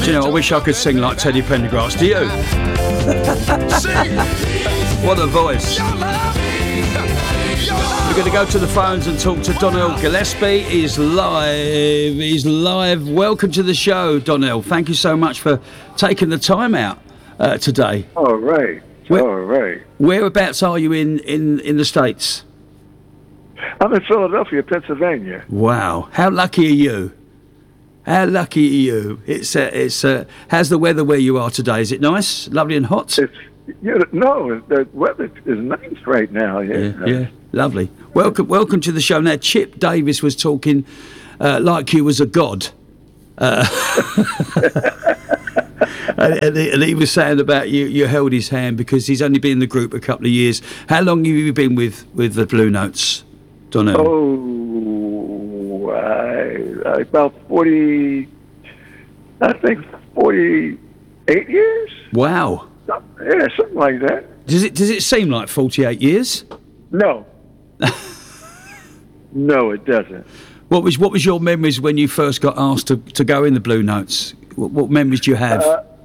Do you know, I wish I could sing like Teddy Pendergrass. Do you? What a voice. We're going to go to the phones and talk to Donnell Gillespie. He's live. Welcome to the show, Donnell. Thank you so much for taking the time out today. All right. All right. Whereabouts are you in the States? I'm in Philadelphia, Pennsylvania. Wow. How lucky are you? How lucky are you? It's how's the weather where you are today? Is it nice, lovely and hot? No, the weather is nice right now. Yeah, lovely. Welcome to the show. Now, Chip Davis was talking like you was a god, and he was saying about you held his hand because he's only been in the group a couple of years. How long have you been with the Blue Notes, Donnell? Oh, about 40. I think 48 years. Wow. Yeah, something like that. Does it seem like 48 years? No. No, it doesn't. What was your memories when you first got asked to go in the Blue Notes? What memories do you have?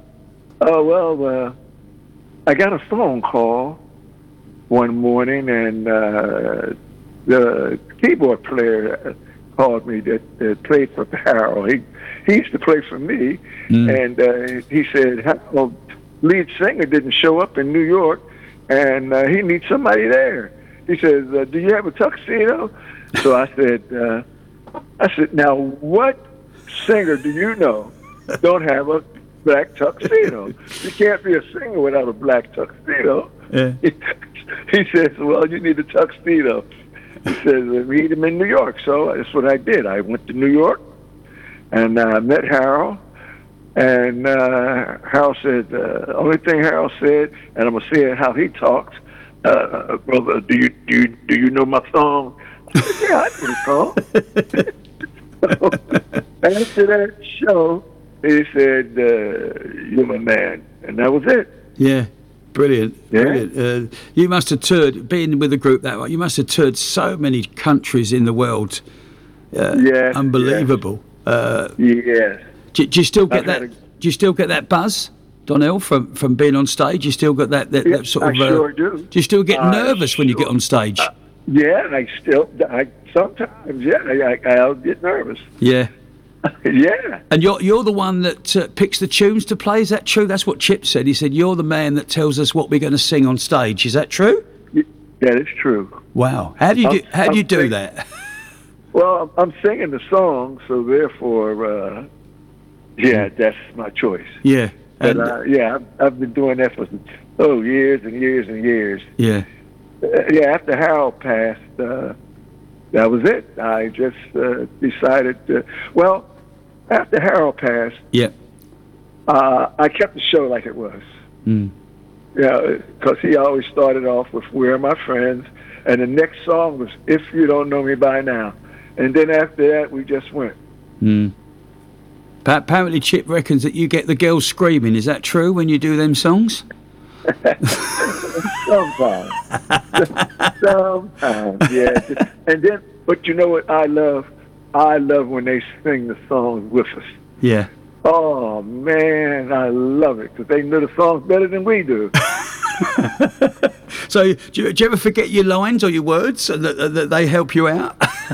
I got a phone call one morning, and the keyboard player called me that played for Harold. He used to play for me, and he said, Harold, lead singer, didn't show up in New York, and he needs somebody there. He says, do you have a tuxedo? So I said, now what singer do you know don't have a black tuxedo? You can't be a singer without a black tuxedo. Yeah. He says, well, you need a tuxedo. He says, meet him in New York. So that's what I did. I went to New York, and met Harold. And Harold said, the only thing Harold said, and I'm going to say how he talks, brother, do you know my song? I said, yeah, I know the song. So, after that show, he said, you're my man. And that was it. Yeah. Brilliant. Yeah. Brilliant. You must have toured, being with a group that way, you must have toured so many countries in the world. Yes. Unbelievable. Yes. Do you still get that? Do you still get that buzz, Donnell, from being on stage? You still got that sort of? I sure do. Do you still get nervous when you get on stage? Yeah, I sometimes. Yeah, I'll get nervous. Yeah. Yeah. And you're the one that picks the tunes to play. Is that true? That's what Chip said. He said you're the man that tells us what we're going to sing on stage. Is that true? That is true. Wow. How do you do that? Well, I'm singing the song, so therefore. Yeah, that's my choice. Yeah. But I've been doing that for years and years and years. Yeah. After Harold passed, that was it. I just decided to. Well, after Harold passed, I kept the show like it was. Yeah, because he always started off with "Where Are My Friends," and the next song was "If You Don't Know Me by Now," and then after that we just went. Apparently, Chip reckons that you get the girls screaming. Is that true when you do them songs? Sometimes, yeah. And then, but you know what I love? I love when they sing the songs with us. Yeah. Oh man, I love it because they know the songs better than we do. So, do you ever forget your lines or your words, and that they help you out?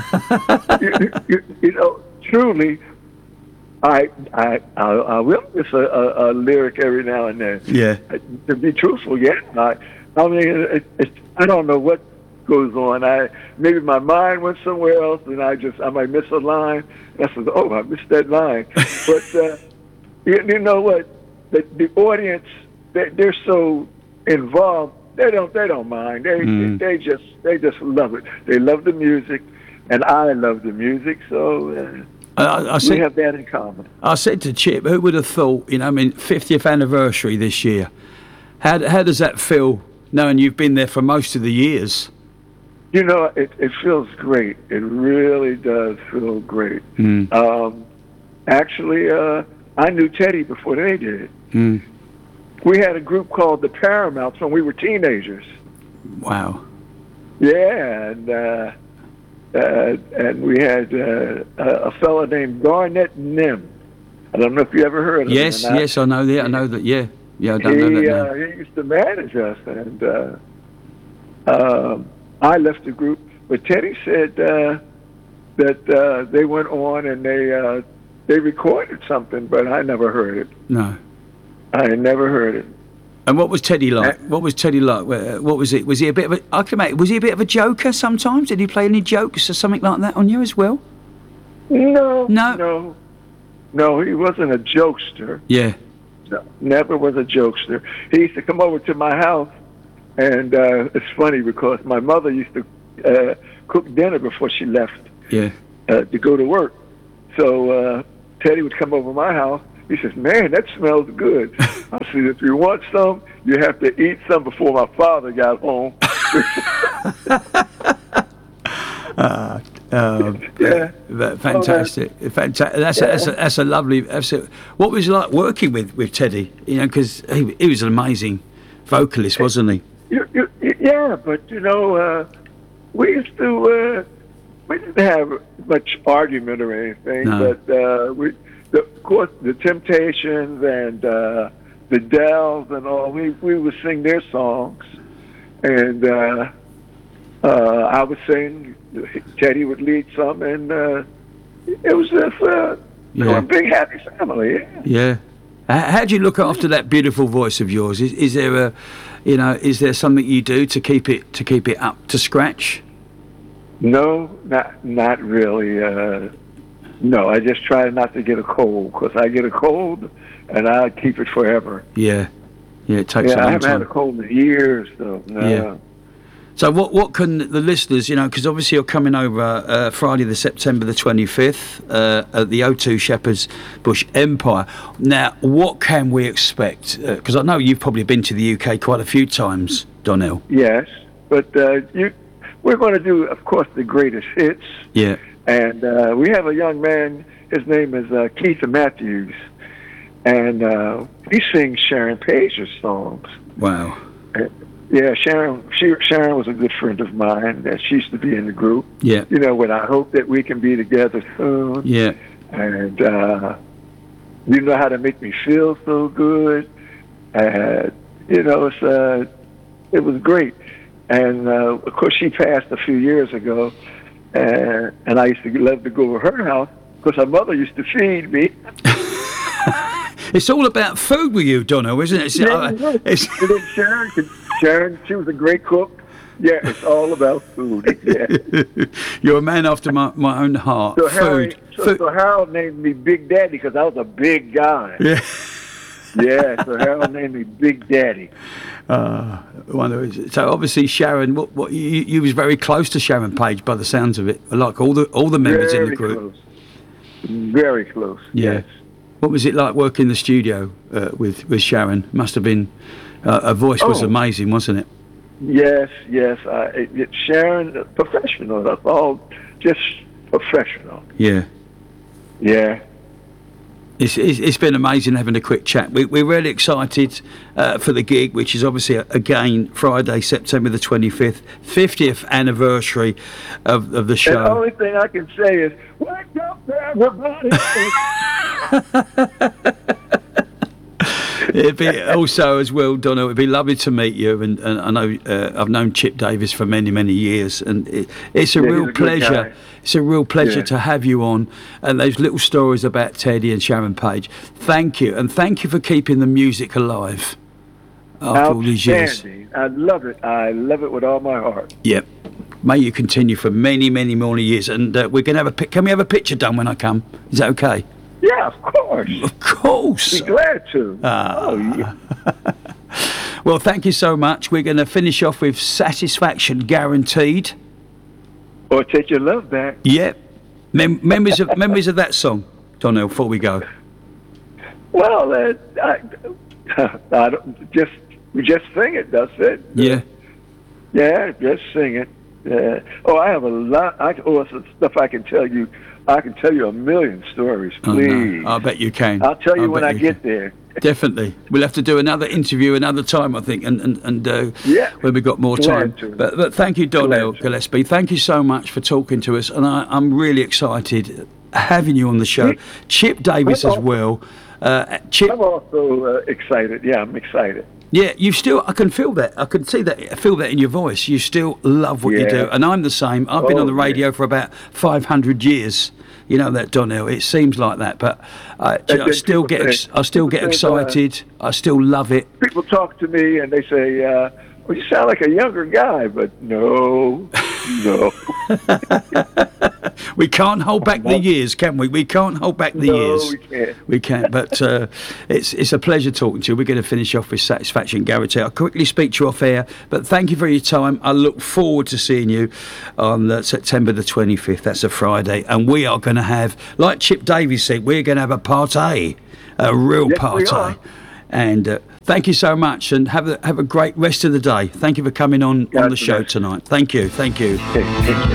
you know, truly. I will miss a lyric every now and then. Yeah. To be truthful, yeah. I mean, I don't know what goes on. Maybe my mind went somewhere else, and I might miss a line. I said, "Oh, I missed that line." But you know what? The audience, they're so involved. They don't mind. They just love it. They love the music, and I love the music. So. We have that in common. I said to Chip, who would have thought, 50th anniversary this year. How does that feel, knowing you've been there for most of the years? You know, it feels great. It really does feel great. Actually, I knew Teddy before they did. We had a group called the Paramounts when we were teenagers. Wow. Yeah, and we had a fellow named Garnett Nim. I don't know if you ever heard of him. Yes, yes, I know that. I know that. Yeah, yeah, I don't know that name. He used to manage us, and I left the group. But Teddy said that they went on and they recorded something, but I never heard it. No, I never heard it. And what was Teddy like? What was Teddy like? What was it? Was he a bit of a? Was he a bit of a joker sometimes? Did he play any jokes or something like that on you as well? No, he wasn't a jokester. Yeah. No, never was a jokester. He used to come over to my house, and it's funny because my mother used to cook dinner before she left. Yeah. To go to work. So Teddy would come over to my house. He says, "Man, that smells good." I said, "If you want some, you have to eat some before my father got home." Yeah, fantastic, fantastic. That's a lovely. What was it like working with Teddy? You know, because he was an amazing vocalist, wasn't he? Yeah, but we used to. We didn't have much argument or anything, but of course, the Temptations and the Dells and all, we would sing their songs, and I would sing. Teddy would lead some, and it was just a big happy family. Yeah. How do you look after that beautiful voice of yours? Is there is there something you do to keep it up to scratch? No, not really. No, I just try not to get a cold, because I get a cold and I keep it forever. Yeah, it takes a long time. I haven't had a cold in years, though. No. Yeah. So what can the listeners, because obviously you're coming over Friday, September the 25th at the O2 Shepherd's Bush Empire. Now, what can we expect? Because I know you've probably been to the UK quite a few times, Donnell. Yes, but we're going to do, of course, the greatest hits. Yeah. And we have a young man, his name is Keith Matthews, and he sings Sharon Page's songs. Wow. Yeah, Sharon was a good friend of mine. She used to be in the group. Yeah. When I hope that we can be together soon. Yeah. And you know how to make me feel so good. It was great. And of course, she passed a few years ago, and I used to love to go to her house because her mother used to feed me. It's all about food with you, Donnell, isn't it? Sharon, she was a great cook. Yeah, it's all about food. Yeah. You're a man after my own heart. So food. So Harold named me Big Daddy because I was a big guy. Yeah. Yeah, so Harold named me Big Daddy. So obviously Sharon, what you was very close to Sharon Page by the sounds of it, like all the members in the group. Close. Very close. Yeah. Yes. What was it like working in the studio with Sharon? Must have been her voice was amazing, wasn't it? Yes. Sharon, professional. That's all, just professional. Yeah. Yeah. It's been amazing having a quick chat. We're really excited for the gig, which is obviously again Friday, September the 25th, 50th anniversary of the show. And the only thing I can say is, wake up, everybody! It'd be also as well, Donna. It'd be lovely to meet you, and I know I've known Chip Davis for many years, and it's a real pleasure. It's a real pleasure to have you on, and those little stories about Teddy and Sharon Page. Thank you, and thank you for keeping the music alive after all these years. I love it. I love it with all my heart. Yep. May you continue for many more years, and we're gonna have can we have a picture done when I come? Is that okay? Yeah, of course. Of course. Be glad to. Yeah. Well, thank you so much. We're going to finish off with Satisfaction Guaranteed. Or Take Your Love Back. Yep. Memories of that song, Donnell, before we go. Well, I don't, just sing it. That's it. Yeah. Yeah, just sing it. I have a lot. Some stuff I can tell you. I can tell you a million stories, please. Oh, no. I bet you can. I'll tell you when I get there. Definitely. We'll have to do another interview another time, I think, and when we've got more time. But thank you, Donnell Gillespie. Thank you so much for talking to us, and I'm really excited having you on the show. Chip Davis as well. Chip, I'm also excited. Yeah, I'm excited. Yeah, I can feel that. I can feel that in your voice. You still love what you do. And I'm the same. I've been on the radio for about 500 years. You know that, Donnell. It seems like that, but I still get excited. I still love it. People talk to me and they say, well, you sound like a younger guy, but no. We can't hold back the years, can we? We can't hold back the years. No, we can't. We can't. But it's a pleasure talking to you. We're going to finish off with satisfaction, guarantee. I'll quickly speak to you off air, but thank you for your time. I look forward to seeing you on September the 25th. That's a Friday, and we are going to have, like Chip Davies said, we're going to have a party, a real party. And thank you so much, and have a great rest of the day. Thank you for coming on the show tonight. Thank you. Okay, thank you.